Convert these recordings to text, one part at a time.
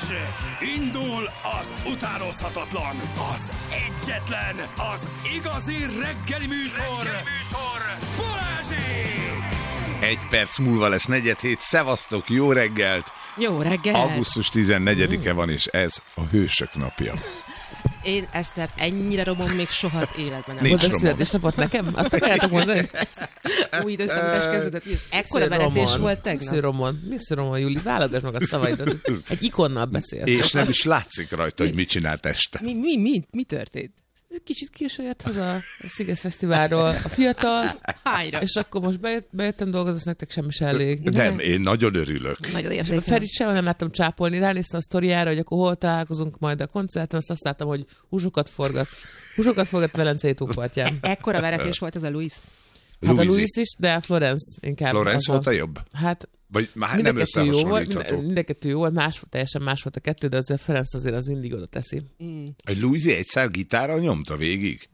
Indul az utánozhatatlan, az egyetlen, az igazi reggeli műsor, Balázsék! 1 perc múlva lesz 4:07, szevasztok, jó reggelt! Jó reggelt! Augusztus 14-e van, és ez a Hősök napja. Én Eszter ennyire romom még soha az életben nem. Nincs Volt romom. születésnapot nekem? Azt akarjátok mondani? Új időszámítás kezdődött. Ekkora veretés volt tegnap. Mr. Romon, Júli, válogass meg a szavaidat. Egy ikonnal beszélsz. És nem is látszik rajta, hogy mit csinált este. Mi történt? Kicsit későn jött haza a Sziget Fesztiválról a fiatal, Hányra? és akkor most bejöttem dolgozni, nektek semmi se elég. Nem, én nagyon örülök. Nagyon És értékelem. a Ferit sehol nem láttam csápolni, ránéztem a sztoriára, hogy akkor hol találkozunk majd a koncerten, azt láttam, hogy húsokat forgat Velencei tópartján. Ekkora veretés volt ez a Louis. Hát a Louis Louis is, de a Florence inkább. Florence volt a jobb? Hát Vagy már mind nem a kettő jó volt, összehasonlítható. mind a kettő jó volt, teljesen más volt a kettő, de azért a Ferenc azért az mindig oda teszi. Egy Louis egyszer gitárral nyomta végig?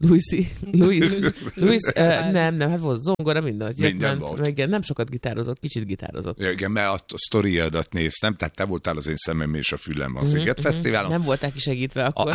Louis, nem, hát volt zongora, minden volt. meg nem sokat gitározott, kicsit gitározott. Ja, igen, mert a sztoriadat néztem, tehát te voltál az én szemem és a fülem a Sziget Fesztiválon. Nem voltál kisegítve akkor.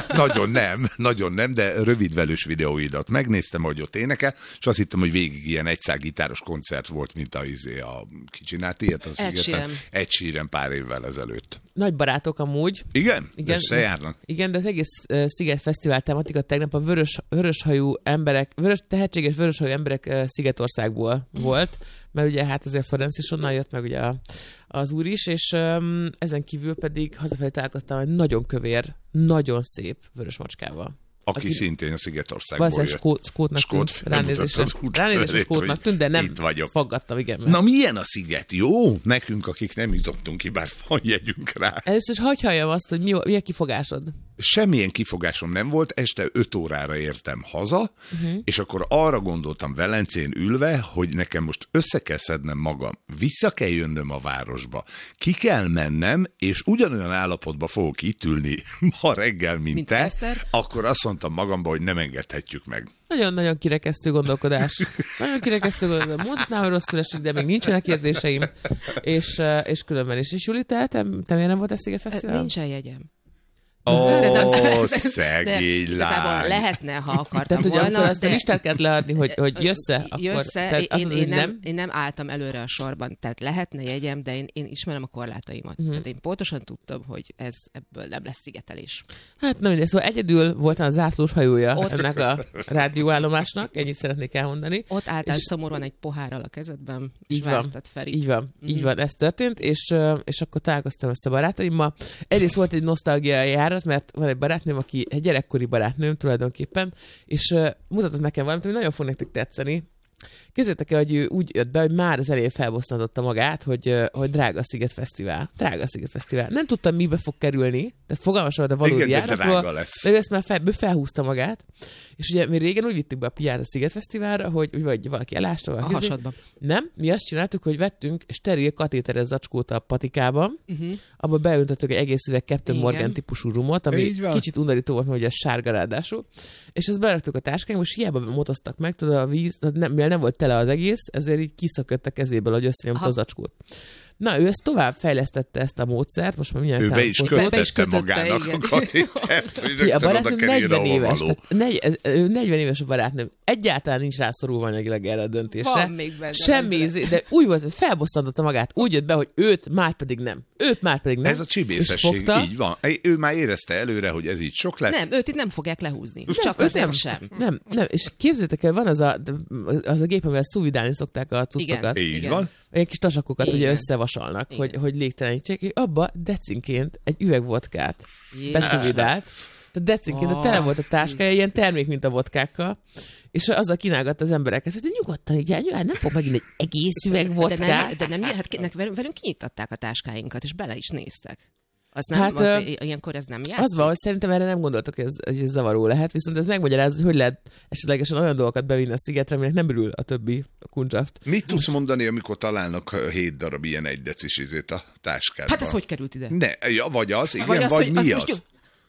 Nagyon nem, de rövidvelős videóidat megnéztem, hogy ott énekel, és azt hittem, hogy végig ilyen egyszár gitáros koncert volt, mint a ki csinált ilyet a Szigeten. Ed Sheeran pár évvel ezelőtt. Nagy barátok amúgy. Igen? Összejárnak? Igen, de az egész Sziget Fesztivál tematika tegnap a vöröshajú emberek, tehetséges vöröshajú emberek Szigetországból volt, mert ugye hát azért Ferenc is onnan jött, meg ugye az úr is, és ezen kívül pedig hazafelé találkoztam egy nagyon kövér, nagyon szép vörös macskával. Aki szintén a Szigetországból valószínűleg jött. skótnak tűnt. Ránézésre skótnak tűnt, de nem faggattam, igen. Na milyen a Sziget? Jó? Nekünk, akik nem jutottunk ki, bár van jegyünk rá. Először is hagyj halljam azt, hogy mi a kifogásod. Semmilyen kifogásom nem volt, este 5 órára értem haza, és akkor arra gondoltam Velencén ülve, hogy nekem most össze kell szednem magam, vissza kell jönnöm a városba, ki kell mennem, és ugyanolyan állapotba fogok itt ülni ma reggel, mint te, Eszter? akkor azt mondtam magamba, hogy nem engedhetjük meg. Nagyon-nagyon kirekesztő gondolkodás. Nagyon kirekesztő gondolkodás. Mondhatnám, hogy rosszul esik, de még nincsenek érzéseim. És különben is. És Júli, te miért nem volt a Sziget Fesztivál? Nincsen jegyem. Ó, szegény Igazából lány. lehetne, ha akartam Tehát, hogy volna. amikor azt a listát kellett leadni, hogy jössze, akkor Én nem álltam előre a sorban, tehát lehetne jegyem, de én ismerem a korlátaimat. Tehát én pontosan tudtam, hogy ebből nem lesz szigetelés. Hát nem mindegy, szóval egyedül voltam a zászlós hajója ennek a rádióállomásnak, ennyit szeretnék elmondani. Ott álltál szomorúan egy pohárral a kezedben, és Így van, vártad Ferit. így van, ez történt, és akkor találkoztam össze barátaimmal. Egyrészt volt egy nosztalgia járat, mert van egy barátnőm, aki egy gyerekkori barátnőm tulajdonképpen, és mutatott nekem valamit, ami nagyon fog nektek tetszeni. Képzeljétek el, hogy ő úgy jött be, hogy már az elején felbosszantotta magát, hogy drága Sziget Fesztivál. Drága Sziget Fesztivál. Nem tudtam, mibe fog kerülni, de fogalmas volt a valódi járatról. De ő ezt már felhúzta magát. És ugye mi régen úgy vittük be a piát a Sziget Fesztiválra, hogy vagy valaki elásta. A hasadba. Nem, mi azt csináltuk, hogy vettünk steril katéteres zacskót a patikában, abba beöntöttük egy egész üveg Captain Morgan típusú rumot, ami kicsit undorító volt, hogy ez sárga ráadásul. És ezt beraktuk a táskánkba, és hiába motoztak meg, tudod, a víz, mivel nem volt tele az egész, ezért így kiszökött a kezéből, hogy összenyomta a zacskót. Na, ő ezt tovább fejlesztette ezt a módszert, most már mindjárt ő be is kötötte magának igen. a katétert, hogy a rögtön oda barátnőm kerüljön, 40 ahol éves, való. tehát 40 éves a barátnőm. Egyáltalán nincs rászorulva anyagilag erre a döntésre. Van még benne. Semmi, de úgy volt, hogy felbosszantotta magát, úgy jött be, hogy őt már pedig nem. Ez a csibészesség, így van. Ő már érezte előre, hogy ez így sok lesz. Nem, őt itt nem fogják lehúzni. Csak azért sem. Nem, és képzeljétek el, van az a gép, amivel szúvidálni szokták a cuccokat. Így Igen. van. Egy kis tasakokat ugye Igen. összevasalnak, Igen. hogy légtelenítsék, és abba decinként egy üveg vodkát beszúvidált. Tehát decinként, de tele volt a táskája, ilyen termék, mint a vodkákkal, és azzal kínálgatta az embereket, hogy nyugodtan, így nem fog megint egy egész üveg vodkát. De nem, hát velünk kinyitották a táskáinkat, és bele is néztek. Az nem, ilyenkor ez nem játszik? Az van, hogy szerintem erre nem gondoltok, hogy ez zavaró lehet, viszont ez megmagyarázza, hogy lehet esetlegesen olyan dolgokat bevinni a Szigetre, aminek nem örül a többi kundzsaft. Mit tudsz mondani, amikor találnak 7 darab ilyen 1 decis izét a táskádban? Hát ez hogy került ide? Vagy az, igen, vagy mi az?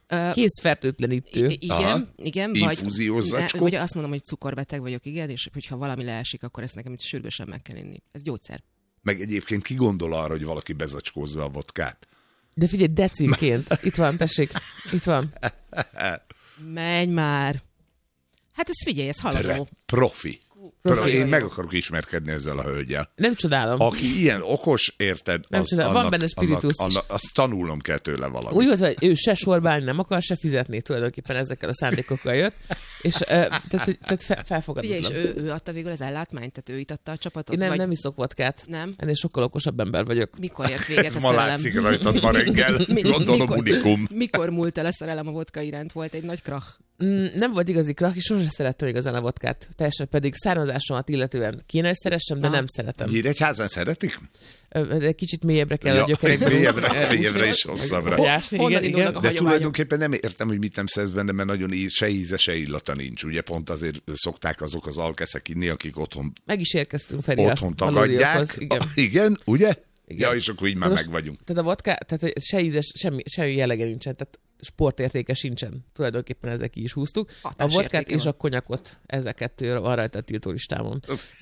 Kézfertőtlenítő. Igen, infúziós zacskó. vagy azt mondom, hogy cukorbeteg vagyok, igen, és hogyha valami leesik, akkor ezt nekem itt sürgősen meg kell inni. Ez gyógyszer. Meg egyébként ki gondol arra, hogy valaki bezacskózza a vodkát? De figyelj, decinként. Itt van, tessék. Itt van. Menj már. Hát ez figyelj, ez haladó. Profi. Profi. Én meg akarok ismerkedni ezzel a hölgyel. Nem csodálom. Aki ilyen okos, érted, Nem csodálom. Van benne spiritus. Azt tanulnom kell tőle valamit. Úgy volt, hogy ő se sorbálni nem akar, se fizetni, tulajdonképpen ezekkel a szándékokkal jött, és tehát felfogadotlan. Figyelj, és ő adta végül az ellátmányt, tehát ő itatta a csapatot? Én vagy... nem iszok vodkát. Nem? Ennél sokkal okosabb ember vagyok. Mikor ért véget a Ma szerelem? látszik rajtad ma reggel. Gondolom unikum. Mikor múlt el a szerelem a vodka iránt? Volt egy nagy krach. Nem volt igazi krach, és sosem szerettem igazán a vodkát. Teljesen pedig származásomat illetően kéne, hogy szeressem, de nem szeretem. Nyíregyházán szeretik? Egy kicsit mélyebbre kell a gyökerekbe. Mélyebbre is hosszabbra. Honnan indulnak a De hagyományok? tulajdonképpen nem értem, hogy mit nem szedsz benne, mert nagyon se íze, se illata nincs. Ugye pont azért szokták azok az alkeszek inni, akik otthon Meg is érkeztünk, Feri. otthon tagadják. Igen, ugye? Igen. Ja, és akkor így már meg vagyunk. Tehát a vodka, tehát se ízes, semmi jellege nincsen, tehát sportértéke sincsen. Tulajdonképpen ezzel ki is húztuk. A vodkát és a konyakot, ezzel kettő van rajta a tiltó listámon.